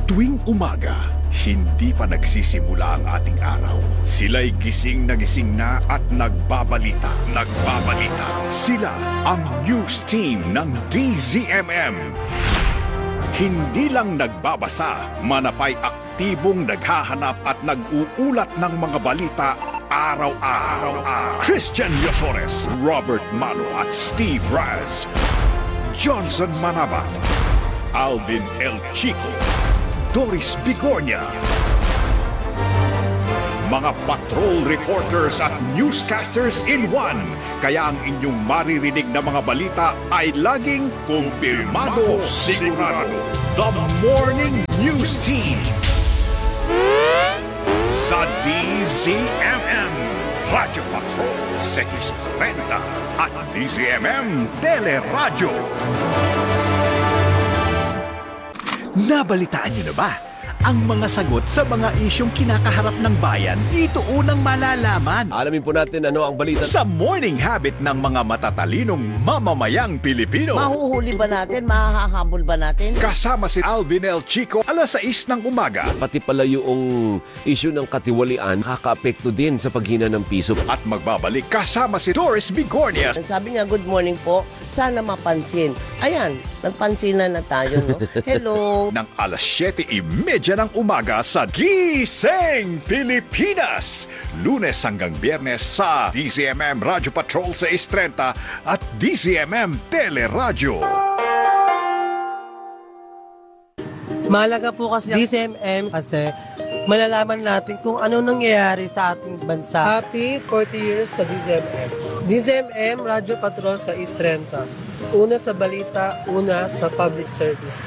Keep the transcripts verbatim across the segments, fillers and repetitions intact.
Tuwing umaga, hindi pa nagsisimula ang ating araw. Sila'y gising na gising na at nagbabalita. Nagbabalita. Sila ang news team ng D Z M M. Hindi lang nagbabasa, manapay aktibong naghahanap at nag-uulat ng mga balita araw-araw. Christian Yosores, Robert Mano at Steve Raz, Johnson Manaba, Alvin El Chico, Doris Bigornia. Mga patrol reporters at newscasters in one. Kaya ang inyong maririnig na mga balita ay laging kumpirmado, sigurado. The Morning News Team sa D Z M M, Radyo Patrol six thirty at D Z M M Teleradyo. Nabalitaan niyo na ba ang mga sagot sa mga isyong kinakaharap ng bayan? Dito unang malalaman. Alamin po natin ano ang balita Sa morning habit ng mga matatalinong mamamayang Pilipino. Mahuhuli ba natin? Mahahabol ba natin? Kasama si Alvin El Chico, alas sais ng umaga. Pati pala yung issue ng katiwalian, nakaka-apekto din sa paghina ng piso. At magbabalik kasama si Doris Bigornia. Sabi nga, good morning po. Sana mapansin. Ayan, nagpansin na na tayo, no? Hello. Ng alas siyete trenta ng umaga sa Gising Pilipinas. Lunes hanggang Biyernes sa D Z M M Radyo Patrol six thirty at D Z M M Teleradyo. Mahalaga po kasi D Z M M kasi malalaman natin kung ano nangyayari sa ating bansa. Happy forty years sa D Z M M. D Z M M Radyo Patrol sa six thirty. Una sa balita, una sa public service.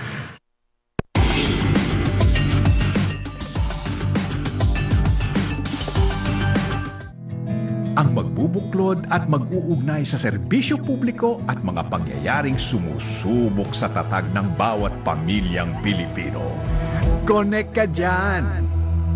Ang magbubuklod at mag-uugnay sa serbisyo publiko at mga pangyayaring sumusubok sa tatag ng bawat pamilyang Pilipino. Connect ka dyan!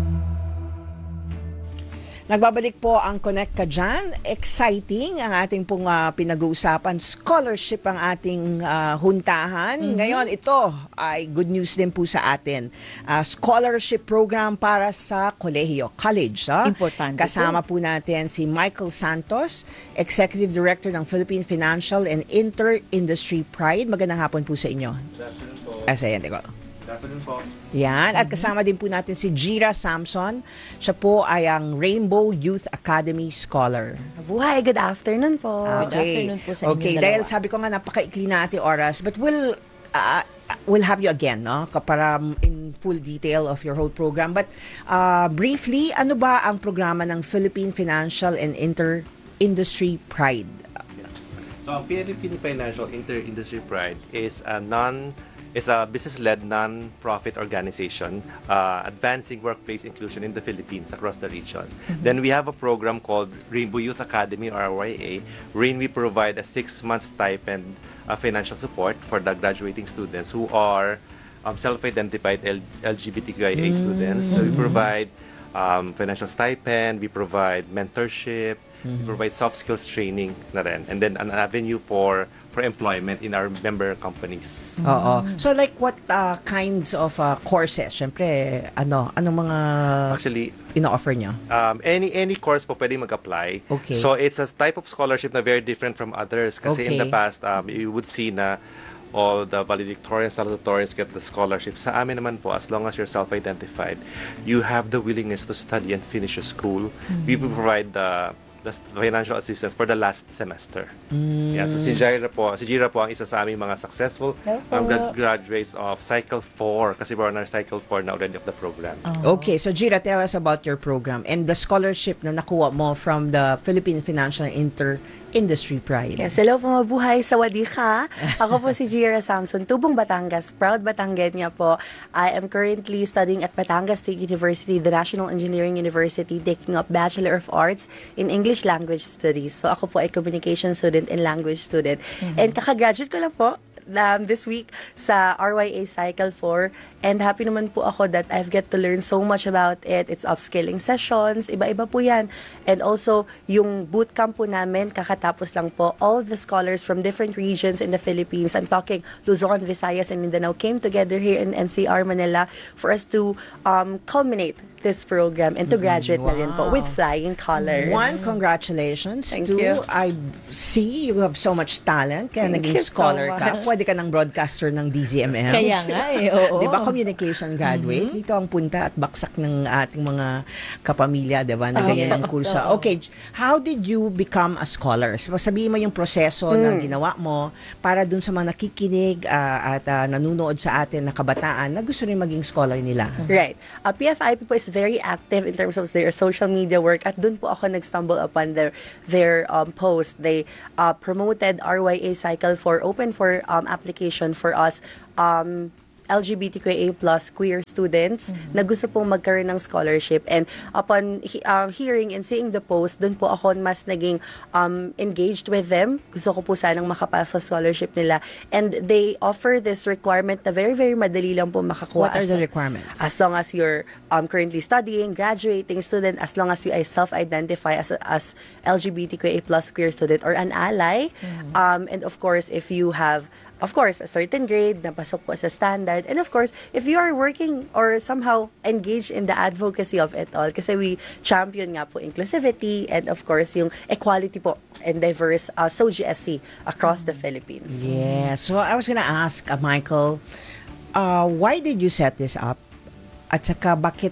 Nagbabalik po ang Connect Ka Dyan. Exciting ang ating pong uh, pinag-uusapan. Scholarship ang ating uh, huntahan. Mm-hmm. Ngayon, ito ay good news din po sa atin. Uh, scholarship program para sa kolehiyo, college. Uh? Importante. Kasama po natin si Michael Santos, Executive Director ng Philippine Financial and Inter-Industry Pride. Magandang hapon po sa inyo. Good afternoon po. Ah, sa yan, Good afternoon po. Yan. At kasama din po natin si Jira Samson. Siya po ay ang Rainbow Youth Academy Scholar. Buhay, good afternoon po. Okay. Good afternoon po sa Okay, inyo dahil dalawa. sabi ko nga napakaikli na ate oras, but we'll uh, we'll have you again, no? Para in full detail of your whole program. But uh, briefly, ano ba ang programa ng Philippine Financial and Inter-Industry Pride? Yes. So, ang Philippine Financial Inter-Industry Pride is a non is a business-led non-profit organization uh, advancing workplace inclusion in the Philippines across the region. Mm-hmm. Then we have a program called Rainbow Youth Academy, or R Y A, wherein we provide a six-month stipend uh, financial support for the graduating students who are um, self-identified L G B T Q I A mm-hmm. students. So we provide um, financial stipend, we provide mentorship, mm-hmm. we provide soft skills training na rin, and then an avenue for for employment in our member companies. Oo. So like what uh, kinds of uh, courses? Siyempre, ano, anong mga Actually, ino-offer nyo? Um, any any course po pwede mag-apply. Okay. So it's a type of scholarship na very different from others. Kasi Okay. in the past, um, you would see na all the valedictorians, salutatorians get the scholarship. Sa amin naman po, as long as you're self-identified, you have the willingness to study and finish your school. Mm-hmm. We provide the the financial assistance for the last semester. Mm. Yeah, so si Jira po, si Jira po ang isa sa aming mga successful um, grad- graduates of Cycle four kasi we're on our Cycle four na already of the program. Oh. Okay, so Jira, tell us about your program and the scholarship na nakuha mo from the Philippine Financial Inter Industry Pride. Yes, hello po, mabuhay, sawadi ka. Ako po si Jira Samson, tubong Batangas, proud Batangueña po. I am currently studying at Batangas State University, the National Engineering University, taking up Bachelor of Arts in English Language Studies. So ako po ay communication student and language student. Mm-hmm. And kakagraduate ko lang po um, this week sa R Y A Cycle four. And happy naman po ako that I've get to learn so much about it. It's upskilling sessions, iba-iba po yan. And also, yung bootcamp po namin, kakatapos lang po, all the scholars from different regions in the Philippines, I'm talking Luzon, Visayas, and Mindanao, came together here in N C R Manila for us to um, culminate this program and to graduate na rin po with flying colors. One, congratulations. Thank Two, you. I see you have so much talent. Kaya Thank naging you so scholar ka. much. Pwede ka ng broadcaster ng D Z M M. Kaya nga eh, oo. Di ba, communication graduate? Dito ang punta at baksak ng ating mga kapamilya, di ba, na ganyan ang kurso. Okay, how did you become a scholar? So, sabihin mo yung proseso na ginawa mo para dun sa mga nakikinig ah, at ah, nanunood sa atin na kabataan na gusto rin maging scholar nila. Right. Uh, P F I P po is very active in terms of their social media work at dun po ako nag-stumble upon their their um, post. They uh, promoted R Y A Cycle four, open for um, application for us um, L G B T Q I A plus queer students na gusto pong magkaroon ng scholarship. And upon he- um, hearing and seeing the post, dun po ako mas naging um, engaged with them. Gusto ko po sanang makapasa sa scholarship nila. And they offer this requirement na very, very madali lang po makakuha. What are as the long- requirements? As long as you're um, currently studying, graduating student, as long as you I self-identify as, as L G B T Q I A plus queer student or an ally. Um, and of course, if you have of course, a certain grade, napasok po sa standard. And of course, if you are working or somehow engaged in the advocacy of it all, kasi we champion nga po inclusivity and of course, yung equality po and diverse uh, S O G S C across the Philippines. Yeah. So I was gonna ask, uh, Michael, uh, why did you set this up? At saka bakit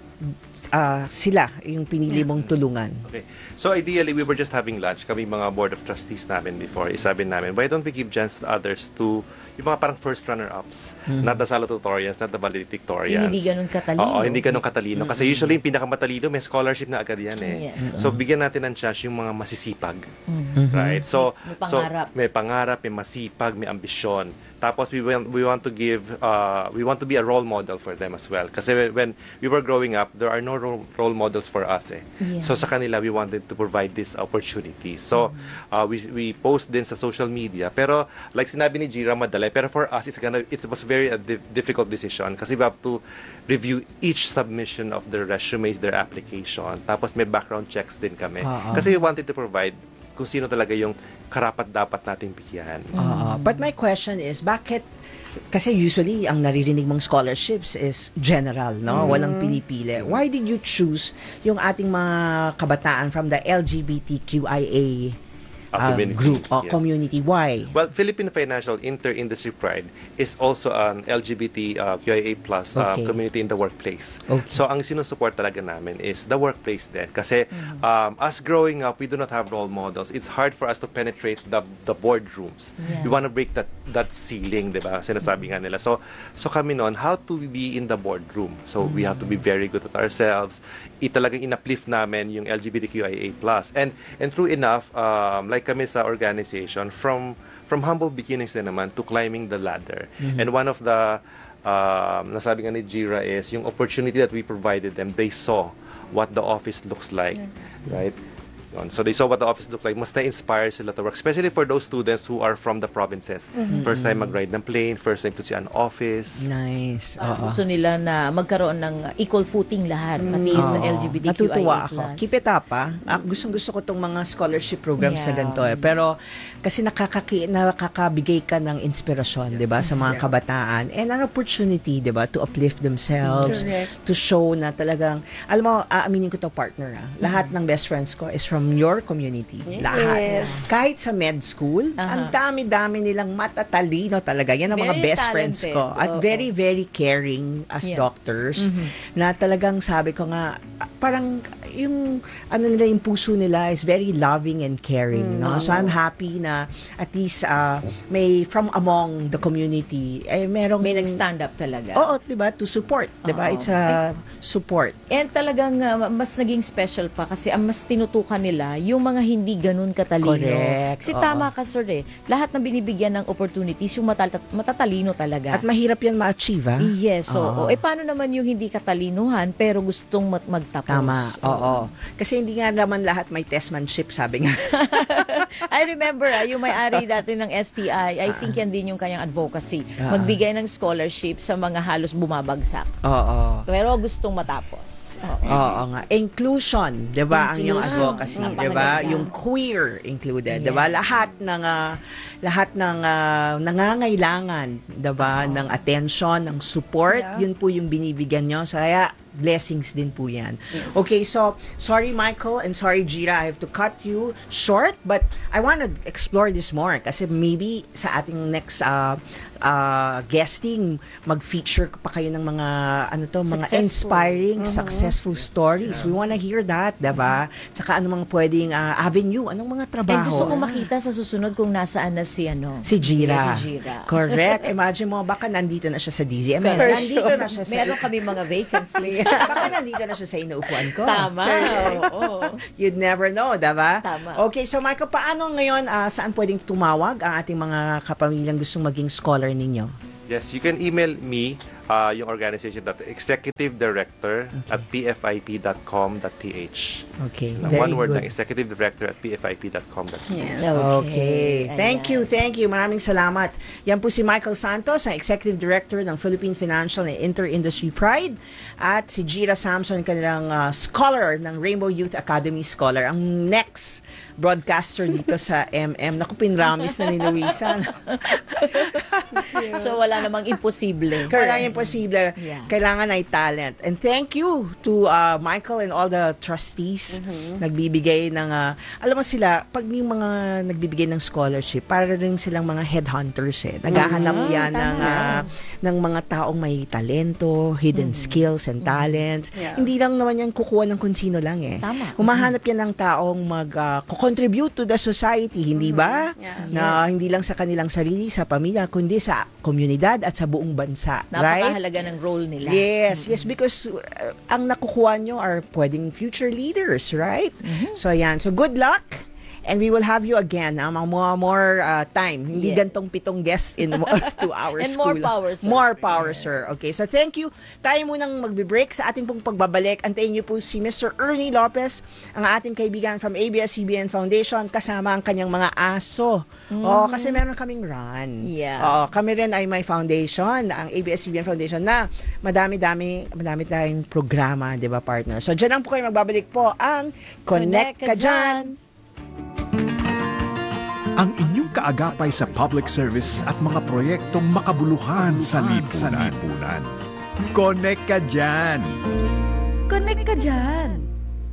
uh, sila yung pinili mong tulungan? Okay. So ideally, we were just having lunch. Kami mga board of trustees namin before. Isabi namin, why don't we give chance to others to yung mga parang first runner-ups. Mm-hmm. Not the salutatorians, not the valedictorians. Yung hindi ganun katalino. Oo, hindi ganun katalino. Kasi usually yung pinakamatalino, may scholarship na agad yan eh. Yes. So bigyan natin ng chance yung mga masisipag. Right? So, May so pangarap. may pangarap, may masipag, may ambisyon. Tapos we want we want to give uh, we want to be a role model for them as well. Kasi when we were growing up, there are no role, role models for us eh. Yeah. So sa kanila we wanted to provide this opportunity. So uh, we we post din sa social media. Pero like sinabi ni Jira, madali. Pero for us, it's gonna it was very a di- difficult decision kasi we have to review each submission of their resumes, their application. Tapos may background checks din kami. Oo. Kasi we wanted to provide kung sino talaga yung karapat-dapat nating bigyan. Uh, but my question is, bakit, kasi usually ang naririnig mong scholarships is general, no? Walang pinipili. Why did you choose yung ating mga kabataan from the L G B T Q I A Uh, uh, community, group or yes. community? Why? Well, Philippine Financial Inter-Industry Pride is also an L G B T uh, Q I A plus uh, Okay. community in the workplace. Okay. So, ang sinusupport talaga namin is the workplace din. Kasi um, us growing up, we do not have role models. It's hard for us to penetrate the the boardrooms. Yeah. We want to break that that ceiling, di ba? Sinasabi nga nila. So, so kami noon, how to be in the boardroom? So, we have to be very good at ourselves. Italagang in-uplift namin yung L G B T Q I A plus. And and true enough, um, like kami sa organization, from from humble beginnings din naman to climbing the ladder. And one of the um, nasabi nga ni Jira is yung opportunity that we provided them, they saw what the office looks like, right? Yun. So they saw what the office looked like. Mas na-inspire sila to work. Especially for those students who are from the provinces. First time mag-ride ng plane, first time to see an office. Nice. Ah, Oo. gusto nila na magkaroon ng equal footing lahat, pati yung sa Oo. L G B T Q I A Natutuwa ako. plus. Keep it up, ah. Ah, gustong-gusto ko tong mga scholarship programs Yeah. na ganito eh. Pero kasi nakakaki, nakakabigay ka ng inspirasyon, di ba, sa mga kabataan. And an opportunity, di ba, to uplift themselves, Correct. to show na talagang, alam mo, aaminin ko to partner, ah. Lahat ng best friends ko is from your community. Lahat. Kahit sa med school, ang dami-dami nilang matatalino talaga. Yan ang mga Very best friends talented. ko. At Oo. very, very caring as Yeah. doctors na talagang sabi ko nga ah, parang yung ano nila yung puso nila is very loving and caring, no? So I'm happy na at least uh, may from among the community eh merong May nag-stand up talaga. Oo, 'di ba? To support, 'di ba? Oo. It's a support. And talagang uh, mas naging special pa kasi ang mas tinutukan nila nila yung mga hindi ganun katalino. Correct. Kasi Oo. tama ka, sir eh. Lahat na binibigyan ng opportunities, yung matat- matatalino talaga. At mahirap yan ma-achieve, ha? Yes, Oo. oo. Eh, paano naman yung hindi katalinuhan pero gustong mag- magtapos? Tama, oo. Kasi hindi nga naman lahat may testmanship, sabi nga. I remember, ah, yung may-ari dati ng S T I, I think yan din yung kanyang advocacy. Ah. Magbigay ng scholarship sa mga halos bumabagsak. Oo. Pero gustong matapos. Oo. Oo nga. Inclusion, 'di ba? Ang yung Inclusion. advocacy, Mm, 'di ba? napakaganda. Yung queer included, 'di ba? Yes. Lahat ng ah, lahat ng ah, nangangailangan, 'di ba, ng attention, ng support, yun po yung binibigyan nyo. So, kaya blessings din po yan. Okay, so sorry Michael and sorry Jira, I have to cut you short, but I want to explore this more kasi maybe sa ating next uh, uh, guesting, mag-feature pa kayo ng mga ano to, mga Successful. inspiring, successful stories. We want to hear that, diba? Saka ano mga pwedeng uh, avenue, anong mga And trabaho? gusto ko makita sa susunod kung nasaan na si ano. Si Jira. Si Jira. Correct. Imagine mo, baka nandito na siya sa D Z M. For Nandito sure. na siya sa... Meron kami mga vacancies. Baka nandito na siya sa inuupuan ko. Tama. Oo. You'd never know, diba? Tama. Okay, so Michael, paano ngayon, ah, saan pwedeng tumawag ang ating mga kapamilyang gustong maging scholar ninyo? Yes, you can email me, uh, yung organization, that executive director at p f i p dot com dot p h. Okay, Na very one word good. lang, executive director at p f i p dot com dot p h. Okay. Thank Ayan. you, thank you. Maraming salamat. Yan po si Michael Santos, ang Executive Director ng Philippine Financial and Inter-Industry Pride, at si Jira Samson, kanilang uh, scholar ng Rainbow Youth Academy Scholar. Ang next broadcaster dito sa M M. Naku, pinramis na ni Luisa. So wala namang imposible. Walang imposible. Yeah. Kailangan ay talent. And thank you to uh, Michael and all the trustees nagbibigay ng, uh, alam mo sila, pag yung mga nagbibigay ng scholarship, para rin silang mga headhunters eh. Naghahanap yan ng, uh, ng mga taong may talento, hidden skills and talents. Hindi lang naman yan kukuha ng kung sino lang eh. Tama. Humahanap yan ng taong mag-contribute to the society, hindi ba? Na hindi lang sa kanilang sarili, sa pamilya, kundi sa komunidad at sa buong bansa. Right? Napakahalaga ng role nila. Yes, yes, because uh, ang nakukuha nyo are pwedeng future leaders, right? So, yan. So, good luck. And we will have you again, ah, mga more, more uh, time. Hindi Yes. gantong pitong guests in mo- two hours And more power, sir. More power, sir. Okay, so thank you. Tayo munang magbe-break sa ating pong pagbabalik. Antayin niyo po si Mister Ernie Lopez, ang ating kaibigan from A B S C B N Foundation, kasama ang kanyang mga aso. Oh, kasi meron kaming run. Yeah. Oo, kami rin ay may foundation, ang A B S C B N Foundation, na madami-dami, madami tayong programa, di ba, partner? So, dyan lang po kayo magbabalik po ang Connect, Ka Dyan. Ang inyong kaagapay sa public service at mga proyektong makabuluhan sa lipunan. Connect ka dyan! Connect ka dyan!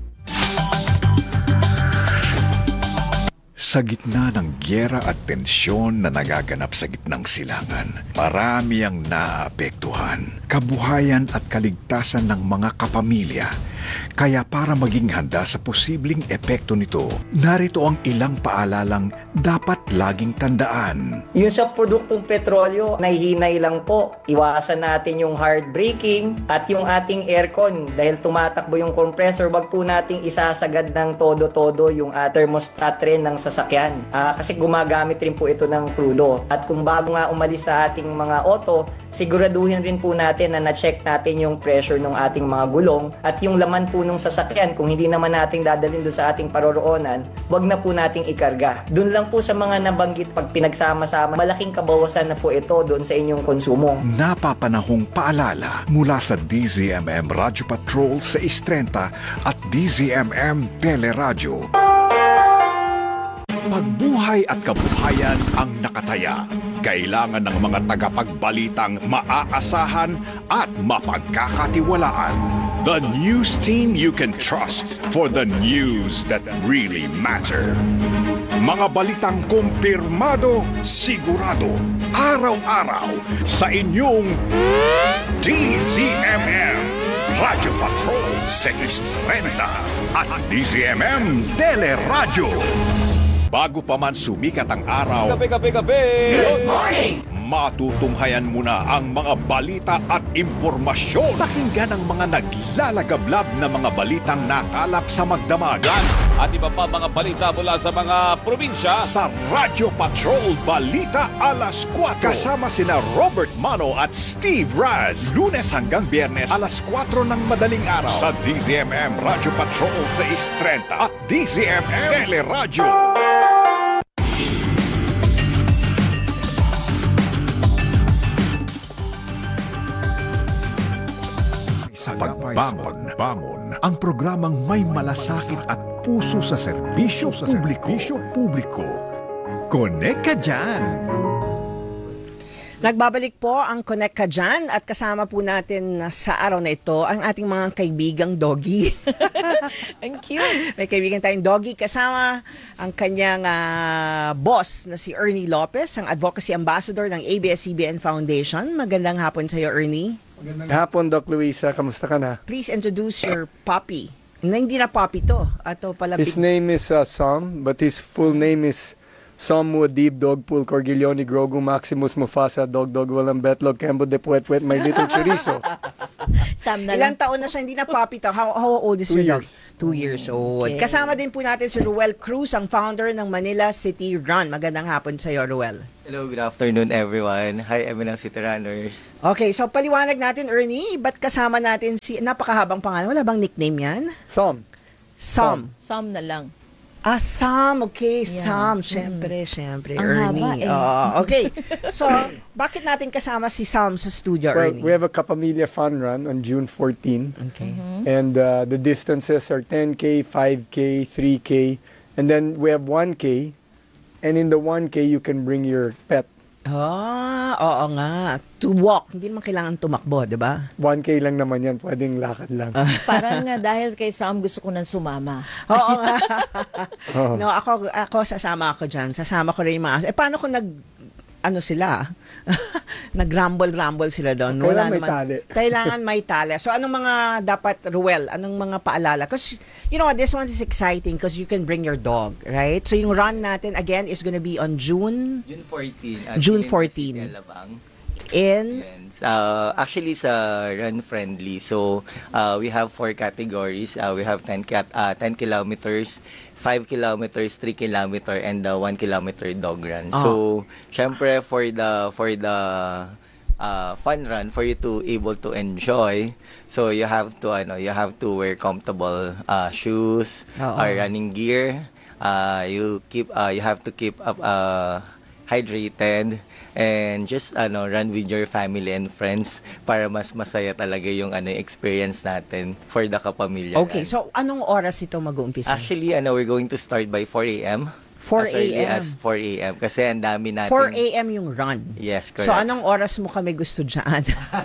Sa gitna ng gyera at tensyon na nagaganap sa gitnang silangan, marami ang naapektuhan, kabuhayan at kaligtasan ng mga kapamilya. Kaya para maging handa sa posibleng epekto nito, narito ang ilang paalalang dapat laging tandaan. Yung sa produktong petrolyo, nahihinay lang po. Iwasan natin yung hard braking at yung ating aircon. Dahil tumatakbo yung compressor, wag po nating isasagad ng todo-todo yung uh, thermostat rin ng sasakyan. Uh, kasi gumagamit rin po ito ng krudo. At kung bago nga umalis sa ating mga auto, siguraduhin rin po natin na na-check natin yung pressure ng ating mga gulong at yung laman po nung sasakyan. Kung hindi naman nating dadalhin doon sa ating paroroonan, wag na po nating ikarga. Doon lang po sa mga nabanggit, pag pinagsama-sama, malaking kabawasan na po ito doon sa inyong konsumo. Napapanahong paalala mula sa D Z M M Radyo Patrol sa Istrenta at D Z M M Teleradyo. Pagbuhay at kabuhayan ang nakataya. Kailangan ng mga tagapagbalitang maaasahan at mapagkakatiwalaan. The news team you can trust for the news that really matter. Mga balitang kumpirmado, sigurado, araw-araw sa inyong D Z M M Radyo Patrol sa Istrenta at D Z M M Teleradyo. Bago pa man sumikat ang araw, Kape, kape, kape! good morning! Matutunghayan mo na ang mga balita at impormasyon. Pakinggan ang mga naglalagablab na mga balitang nakalap sa magdamagan. At iba pa mga balita mula sa mga probinsya. Sa Radyo Patrol Balita Alas kwatro. Kasama sina Robert Mano at Steve Raz. Lunes hanggang Biyernes alas kwatro ng madaling araw. Sa D Z M M Radyo Patrol six thirty at D Z M M Teleradyo. Sa pagbangon, bangon, ang programang may malasakit at puso sa serbisyo sa publiko. publiko. Connect ka dyan! Nagbabalik po ang Connect Ka Dyan at kasama po natin sa araw na ito ang ating mga kaibigang doggy. Ang cute. May kaibigan tayong doggy kasama ang kanyang uh, boss na si Ernie Lopez, ang Advocacy Ambassador ng A B S C B N Foundation. Magandang hapon sa iyo, Ernie. Magandang hapon, Doc Luisa. Kamusta ka na? Please introduce your puppy. Na hindi na puppy to. Ato pala. His name is uh, Sam, but his full name is Sam Muad'Dib Dogpool Corgilioni Grogu Maximus Mufasa Dog Dog Walang Betlog Kembo de Puet Puet My Little Chorizo. Sam na Ilang lang. taon na siya, hindi na puppy to. How, how old is Two your dog? years. Two years old. Okay. Kasama din po natin si Ruel Cruz, ang founder ng Manila City Run. Magandang hapon sa iyo, Ruel. Hello, good afternoon everyone. Hi, Eminang City Runners. Okay, so paliwanag natin, Ernie, ba't kasama natin si, napakahabang pangalan, wala bang nickname yan? Sam. Sam. Sam na lang. Ah, Sam. Okay, Yeah. Sam. Siyempre, siyempre, Ang Ernie. haba eh. Oo, okay. So, bakit natin kasama si Sam sa studio, Well, Ernie? we have a Kapamilya Fun Run on June fourteenth. Okay. And uh, the distances are ten K, five K, three K. And then we have one K. And in the one K, you can bring your pet. Ah, oo nga. To walk. Hindi naman kailangan tumakbo, di ba? one K lang naman yan. Pwedeng lakad lang. Parang nga dahil kay Sam gusto ko nang sumama. Oo nga. Oo. No, ako, ako sasama ako dyan. Sasama ko rin yung mga aso. Eh, paano kung nag, ano sila? Nag-rumble-rumble sila doon. Kailangan may tali. Kailangan may tali. So, anong mga dapat, Ruel, anong mga paalala? Because, you know, this one is exciting because you can bring your dog, right? So, yung run natin, again, is gonna be on June June fourteenth. at June Piling fourteenth. City, Alabang. in... Yes. Uh, actually, sa run friendly. So, uh, we have four categories. Uh, we have ten, cat, uh, ten kilometers, five kilometers, three kilometer, and the one kilometer dog run. Ah. So, syempre, for the, for the uh, fun run, for you to able to enjoy, so you have to, ano, you have to wear comfortable uh, shoes, Oo. or running gear. Uh, you keep, uh, you have to keep up, uh, hydrated, and just ano run with your family and friends para mas masaya talaga yung ano experience natin for the kapamilya. Okay, so anong oras ito mag-uumpisa? Actually, ano, we're going to start by four A M four As early A M as four A M Kasi ang dami natin. four A M yung run. Yes, correct. So, anong oras mo kami gusto dyan?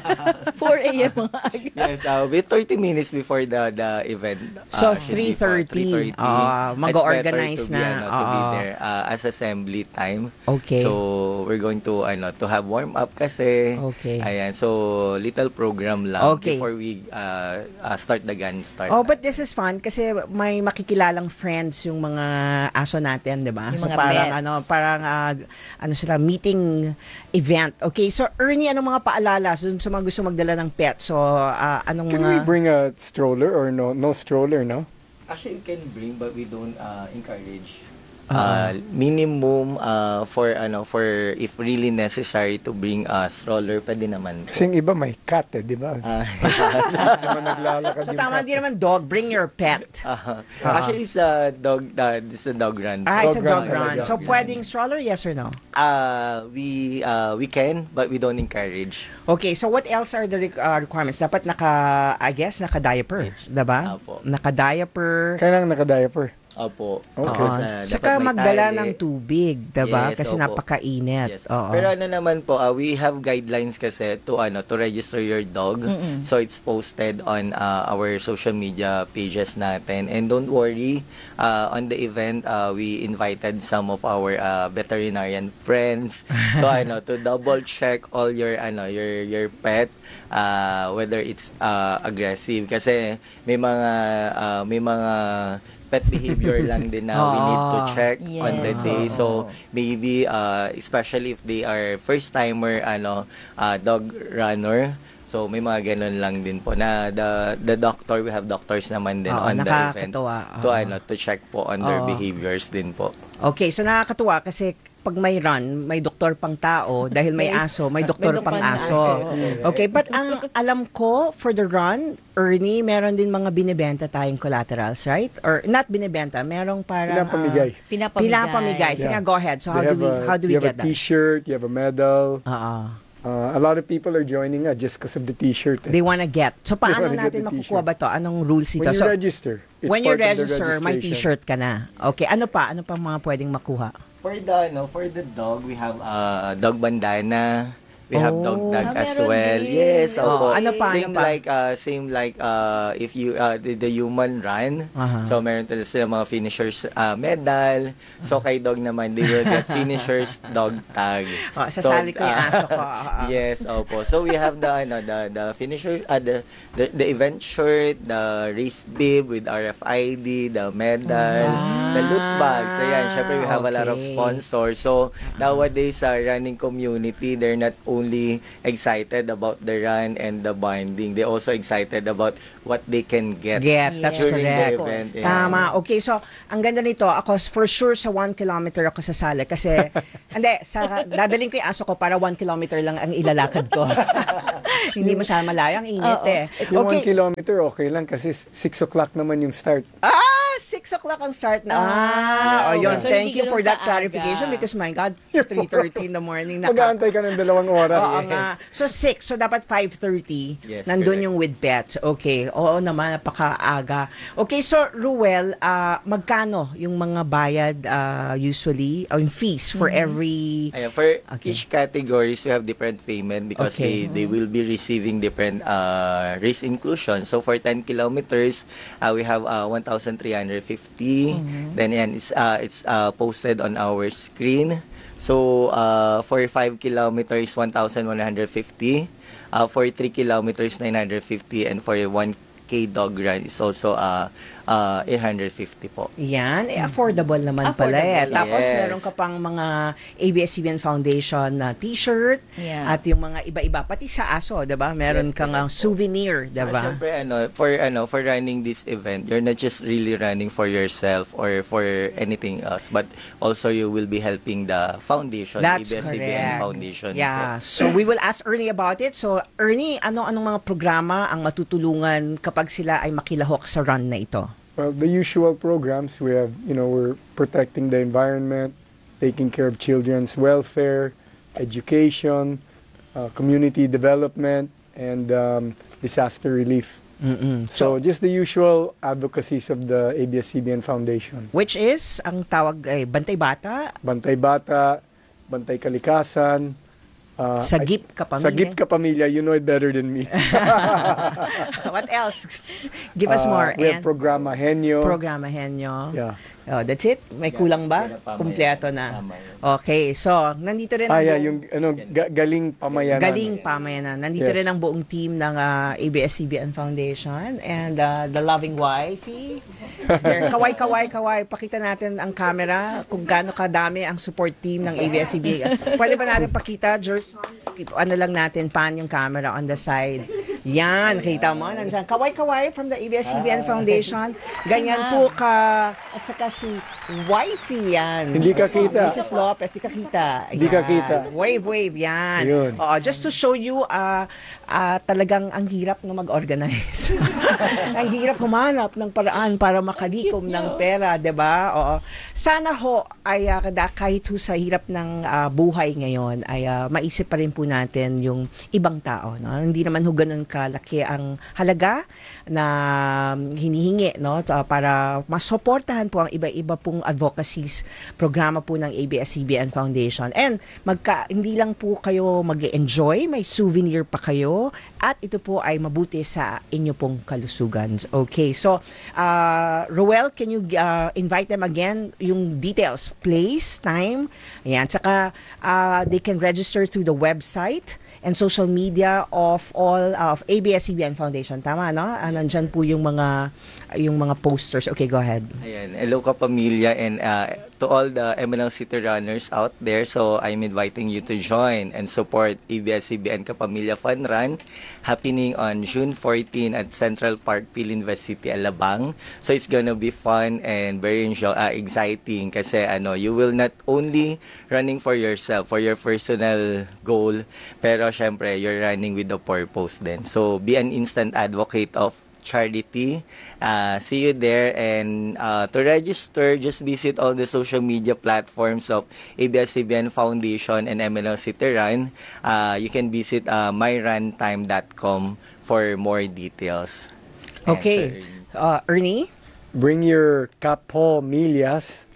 four A M mga aga. Yes, uh, with thirty minutes before the the event. So, uh, should be three thirty. for Ah, mag-organize It's better to be, na. ano, to be Ah. there uh, as assembly time. Okay. So, we're going to ano to have warm up kasi. Okay. Ayan, so little program lang Okay. before we uh, uh, start the gun start. Oh, but this is fun kasi may makikilalang friends yung mga aso natin, 'di ba? Yung So mga parang pets. ano, parang ah, ano sila meeting event. Okay, so Ernie, anong mga paalala so, sa mga gusto magdala ng pet? So ah, anong Can mga we bring a stroller or no? No stroller, no? Actually, you can bring but we don't uh, encourage. Ah. Uh, minimum uh, for ano for if really necessary to bring a stroller pwede naman po. Kasi yung iba may cat eh, di ba? Ah, Hindi naman naglalakad So yung tama cat. din naman dog, bring your pet. uh, actually sa dog uh, this is a dog run. Ah, it's a dog Dog run. run. So pwedeng stroller, yes or no? Uh, we uh, we can but we don't encourage. Okay, so what else are the re- uh, requirements? Dapat naka, I guess, naka-diaper, diba? Apo. Naka-diaper. Kailangan naka-diaper. Opo. Oo. Because, uh, Saka dapat may magdala tali. ng tubig, diba? Yes, Kasi opo. napakainit. Yes. Oo. Pero ano naman po, uh, we have guidelines kasi to ano to register your dog. Mm-mm. So it's posted on uh, our social media pages natin. And don't worry, uh, on the event uh, we invited some of our uh, veterinarian friends to ano to double check all your ano your your pet uh, whether it's uh, aggressive kasi may mga uh, may mga pet behavior lang din na we need to check on the Yes. day. So maybe uh, especially if they are first timer ano uh, dog runner. So may mga ganun lang din po na the the doctor, we have doctors naman din Oo, on the event nakakatuwa. to Oo. ano to check po on their Oo. behaviors din po. Okay, so nakakatuwa kasi pag may run, may doktor pang tao. Dahil may aso, may doktor May pang doktor na aso. aso. Okay, but ang alam ko, for the run, Ernie, meron din mga binibenta tayong collaterals, right? Or not binibenta, merong parang... Pinapamigay. ah, Pinapamigay. pinapamigay. Sige, Yeah. go ahead. So how They do we have a- how do we you get have a that? T-shirt, you have a medal. Oo. Uh, a lot of people are joining us just because of the T-shirt. eh. They wanna get. So paano wanna get natin the makukuha t-shirt. ba to? Anong rules ito? When you So, register, it's when you part of the register, may registration. t-shirt ka na. Okay, ano pa? Ano pa mga pwedeng makuha? For the no, for the dog, we have uh, dog bandana. We have Oh. dog tag Ah, as meron well. din. Yes, Oh, opo. ano pa, Same ano pa? like uh, same like uh, if you uh, the, the human run. Aha. So meron talaga sila mga finishers uh, medal. So kay dog naman they will get finishers dog tag. Oh, sasali So, ko yung uh, aso ko. Ah, ah. Yes, opo. So we have the ano the the finisher uh, the, the the event shirt, the race bib with R F I D, the medal, the loot bags. Ayan, syempre we have a lot of Okay. sponsors. So nowadays sa running community, they're not only excited about the run and the binding, they also excited about what they can get. Get, that's during the correct. event. Yeah. Tama. Okay, so ang ganda nito, ako for sure sa one kilometer ako sasali kasi hindi, sa dadaling ko yung aso ko para one kilometer lang ang ilalakad ko. Hindi masyadong malayo, ang init Oo. eh. Yung one Okay. kilometer, okay lang kasi six o'clock naman yung start. Ah, six o'clock ang start na. Ah, oh, yun. So, Thank hindi you for ganun that kaaga. clarification because my God, three thirty in the morning na. Mag-aantay ka ng dalawang oras. Oo nga. So six, so dapat five thirty. Yes, Nandun correct. yung with pets. Okay. Oo naman, napakaaga. Okay, so Ruel, ah, magkano yung mga bayad ah, usually, or yung fees for every... Ayan, for Okay. each categories, we have different payment because Okay. they, they will be receiving different uh, race inclusion. So for ten kilometers, uh, we have uh, one thousand three hundred fifty. Then yan, it's, uh, it's uh, posted on our screen. So uh, for five kilometers, one thousand one hundred fifty. Uh, for three kilometers, nine hundred fifty. And for one K dog run is also uh, uh, eight hundred fifty po. Yan, eh, affordable naman pala eh. Affordable, Tapos yes. meron ka pang mga A B S C B N Foundation na t-shirt Yeah. at yung mga iba-iba. Pati sa aso, diba? Meron Yes, kang correct uh, souvenir, Ah, diba? syempre, ano, for ano, for running this event, you're not just really running for yourself or for anything else, but also you will be helping the foundation, That's A B S C B N correct. Foundation. Yeah. po. So we will ask Ernie about it. So Ernie, ano-anong mga programa ang matutulungan kapag sila ay makilahok sa run na ito? Well, the usual programs, we have, you know, we're protecting the environment, taking care of children's welfare, education, uh, community development, and um, disaster relief. Mm-mm. So, just the usual advocacies of the A B S C B N Foundation. Which is, ang tawag ay Bantay Bata, Bantay Bata, Bantay Kalikasan, uh, Sagip Kapamilya. Sagip Kapamilya, you know it better than me. What else? Give us Uh, more. We have And Programa Henyo. programahin nyo. Yeah. Oh, that's it? May kulang ba? Kaya pa, may- Kumpleto na. tama yun. Okay, so nandito rin Ah, ang yeah, buong- yung ano, ga- galing pamayanan. Galing pamayanan. Nandito Yes. rin ang buong team ng ah, A B S C B N Foundation and ah, the loving wifey. Is there? Kaway, kaway, kaway. Pakita natin ang camera kung gaano kadami ang support team ng A B S C B N. Pwede ba natin pakita, Gerson? Ano lang natin, pan yung camera on the side. Yan, kita mo. Nandiyan. Kaway, kaway from the A B S C B N Foundation. Ganyan po ka. At saka si wifey yan. Hindi ka kita. Missus Lopez, hindi ka kita. Hindi ka Yan. kita. Wave, wave, yan. Yun. Oo, just to show you, ah ah, talagang ang hirap na mag-organize. Ang hirap humanap ng paraan para makalikom ng pera, 'di ba? Oo. Sana ho ay ah, kada- kahit ho sa hirap ng ah, buhay ngayon ay ah, maisip pa rin po natin yung ibang tao, no? Hindi naman ho ganun kalaki ang halaga na hinihingi, no, to- para masuportahan po ang iba-iba pong advocacies programa po ng A B S C B N Foundation. And magka hindi lang po kayo mag-enjoy, may souvenir pa kayo at ito po ay mabuti sa inyo pong kalusugan. Okay, so uh, Roel, can you uh, invite them again, yung details, place, time, ayan, saka uh, they can register through the website and social media of all of A B S C B N Foundation. Tama, no? Uh, nandyan po yung mga yung mga posters. Okay, go ahead. Ayan, hello ka pamilya, and uh, to all the M L City runners out there, so I'm inviting you to join and support A B S C B N Kapamilya Fun Run happening on June fourteenth at Central Park, Pilinvest City, Alabang. So it's gonna be fun and very enjoy, uh, exciting kasi ano, you will not only running for yourself, for your personal goal, pero syempre you're running with a purpose din. So be an instant advocate of charity. Uh, see you there, and uh, to register, just visit all the social media platforms of A B S C B N Foundation and M L City Run. Uh, you can visit uh, my run time dot com for more details. Okay. Uh, Ernie? Bring your kapo milyas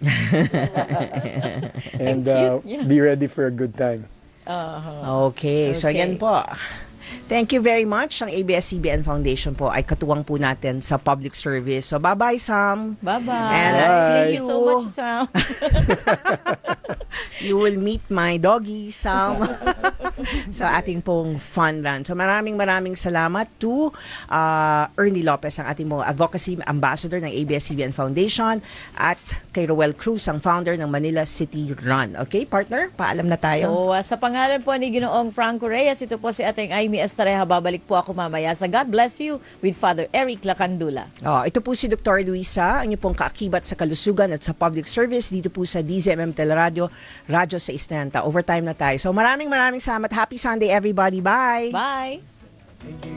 and uh, Cute, yeah. be ready for a good time. Uh-huh. Okay, so Okay. yan po. Thank you very much. Ang A B S C B N Foundation po ay katuwang po natin sa public service. So bye-bye, Sam. Bye-bye. And uh, Bye. see Thank you. you so much, Sam. You will meet my doggy, Sam. sa ating pong fun run. So maraming maraming salamat to uh, Ernie Lopez, ang ating mga advocacy ambassador ng A B S C B N Foundation, at kay Roel Cruz, ang founder ng Manila City Run. Okay, partner? Paalam na tayo. So, uh, sa pangalan po ni Ginoong Franco Reyes, ito po si ating Amy Estareja. Babalik po ako mamaya sa God Bless You with Father Eric Lacandula. Oh, ito po si Doctor Luisa, ang inyong pong kaakibat sa kalusugan at sa public service dito po sa D Z M M Teleradio, Radyo sa Islanta. Overtime na tayo. So maraming maraming salamat. Happy Sunday everybody. Bye! Bye!